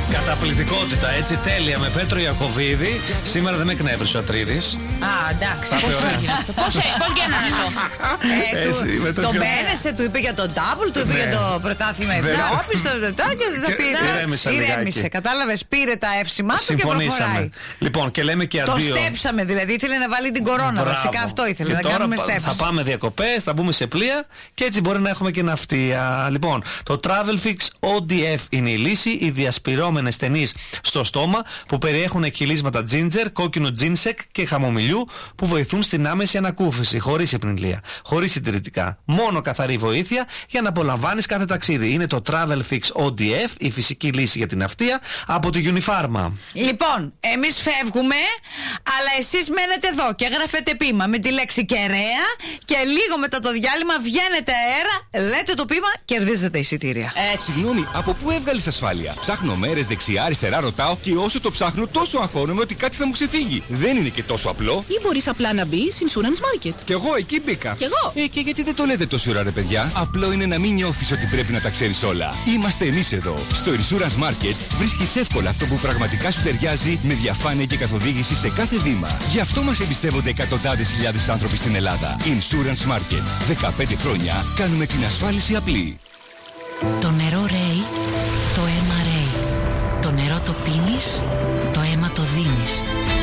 Καταπληκτικότητα, έτσι, τέλεια, με Πέτρο Ιακωβίδη. Σήμερα δεν με εκνεύρισε ο Ατρίδης. Εντάξει, πώς έγινε αυτό? Πώς γίνανε αυτό? Το μπαίνεσε, του είπε για το double, του είπε για το πρωτάθλημα Ευρώπης, το πήρε. Ηρέμησε, κατάλαβες, πήρε τα εύσημά του και προχωράει. Λοιπόν, και λέμε και αντίο. Το στέψαμε, δηλαδή ήθελε να βάλει την κορώνα. Βασικά αυτό ήθελε, να κάνουμε στέψη. Θα πάμε διακοπές, θα μπούμε σε πλοία και έτσι μπορεί να έχουμε και ναυτία. Λοιπόν, το Travel Fix ODF είναι η λύση. Οι διασπυρώμενες ταινίες στο στόμα που περιέχουν εκχυλίσματα ginger, κόκκινο ginseng και χαμομηλιού που βοηθούν στην άμεση ανακούφιση, χωρίς επνιγλία, χωρίς συντηρητικά. Μόνο καθαρή βοήθεια για να απολαμβάνεις κάθε ταξίδι. Είναι το Travel Fix ODF, η φυσική λύση για την ναυτία από τη Unifarma. Λοιπόν, εμείς φεύγουμε, αλλά εσείς μένετε εδώ και γράφετε ποίημα με τη λέξη κεραία και λίγο μετά το διάλειμμα βγαίνετε αέρα, λέτε το ποίημα, κερδίζετε εισιτήρια. Συγγνώμη, από πού έβγαλες ασφάλεια? Ψάχνω μέρες δεξιά, αριστερά, ρωτάω και όσο το ψάχνω τόσο αγχώνομαι ότι κάτι θα μου ξεφύγει. Δεν είναι και τόσο απλό. Ή μπορείς απλά να μπεις Insurance Market. Κι εγώ εκεί μπήκα. Κι εγώ. Και γιατί δεν το λέτε τόση ώρα, ρε παιδιά? Απλό είναι να μην νιώθεις ότι πρέπει να τα ξέρεις όλα. Είμαστε εμείς εδώ. Στο Insurance Market βρίσκεις εύκολα αυτό που πραγματικά σου ταιριάζει με διαφάνεια και καθοδήγηση σε κάθε βήμα. Γι' αυτό μας εμπιστεύονται εκατοντάδες χιλιάδες άνθρωποι στην Ελλάδα. Insurance Market. 15 χρόνια κάνουμε την ασφάλιση απλή. Το νερό ρέει, το αίμα ρέει. Το νερό το πίνεις, το αίμα το δίνεις.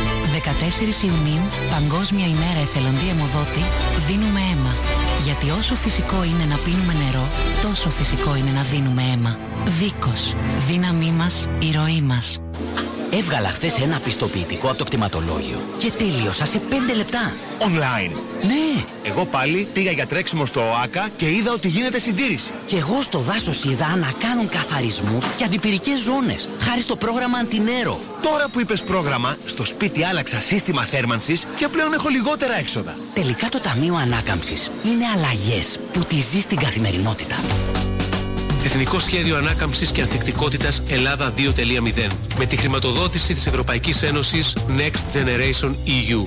14 Ιουνίου, Παγκόσμια ημέρα εθελοντή αιμοδότη, δίνουμε αίμα. Γιατί όσο φυσικό είναι να πίνουμε νερό, τόσο φυσικό είναι να δίνουμε αίμα. Βίκος, δύναμή μας, η ροή μας. Έβγαλα χθες ένα πιστοποιητικό από το κτηματολόγιο και τέλειωσα σε 5 λεπτά. Online. Ναι. Εγώ πάλι πήγα για τρέξιμο στο ΟΑΚΑ και είδα ότι γίνεται συντήρηση. Και εγώ στο δάσος είδα να κάνουν καθαρισμούς και αντιπυρικές ζώνες, χάρη στο πρόγραμμα Αντινέρο. Τώρα που είπες πρόγραμμα, στο σπίτι άλλαξα σύστημα θέρμανσης και πλέον έχω λιγότερα έξοδα. Τελικά το Ταμείο Ανάκαμψης είναι αλλαγές που τη ζει στην καθημερινότητα. Εθνικό Σχέδιο Ανάκαμψης και Ανθεκτικότητας Ελλάδα 2.0 με τη χρηματοδότηση της Ευρωπαϊκής Ένωσης Next Generation EU.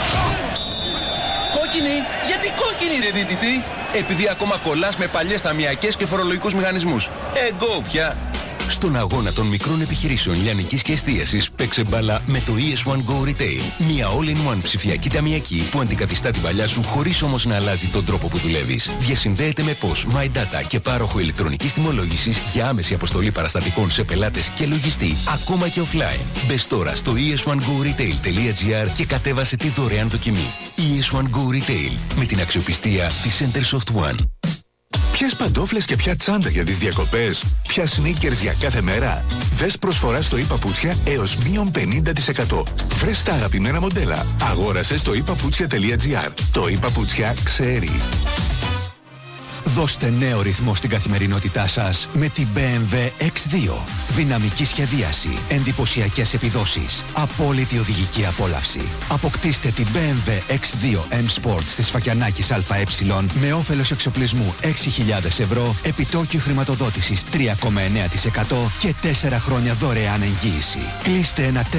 Κόκκινη! Γιατί κόκκινη, ρε δίτητη? Επειδή ακόμα κολλάς με παλιές ταμιακές και φορολογικούς μηχανισμούς. Εγώ πια. Στον αγώνα των μικρών επιχειρήσεων λιανικής και εστίασης παίξε μπάλα με το ES1 Go Retail. Μια all-in-one ψηφιακή ταμιακή που αντικαθιστά την παλιά σου χωρίς όμως να αλλάζει τον τρόπο που δουλεύεις. Διασυνδέεται με POS, My Data και πάροχο ηλεκτρονικής τιμολόγησης για άμεση αποστολή παραστατικών σε πελάτες και λογιστή, ακόμα και offline. Μπες τώρα στο es1goretail.gr και κατέβασε τη δωρεάν δοκιμή. ES1 Go Retail με την αξιοπιστία της Centersoft One. Ποιες παντόφλες και ποια τσάντα για τις διακοπές? Ποια sneakers για κάθε μέρα? Δες προσφορά στο ePaputsια έως μείον 50%. Βρες τα αγαπημένα μοντέλα. Αγόρασε στο ePaputsια.gr. Το ePaputsια ξέρει. Δώστε νέο ρυθμό στην καθημερινότητά σας με την BMW X2. Δυναμική σχεδίαση, εντυπωσιακές επιδόσεις, απόλυτη οδηγική απόλαυση. Αποκτήστε την BMW X2 M Sport στη Σφακιανάκης ΑΕ με όφελος εξοπλισμού 6.000 ευρώ, επιτόκιο χρηματοδότησης 3,9% και 4 χρόνια δωρεάν εγγύηση. Κλείστε ένα